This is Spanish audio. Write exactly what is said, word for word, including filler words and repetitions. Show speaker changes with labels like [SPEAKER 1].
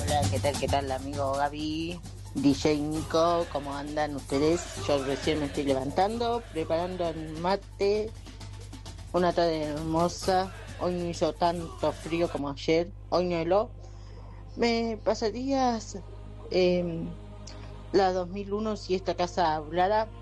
[SPEAKER 1] Hola, ¿qué tal? ¿Qué tal, amigo Gaby? D J Nico, ¿cómo andan ustedes? Yo recién me estoy levantando, preparando el mate, una tarde hermosa. Hoy no hizo tanto frío como ayer, hoy no heló. Me pasarías eh, la dos mil uno si esta casa hablara.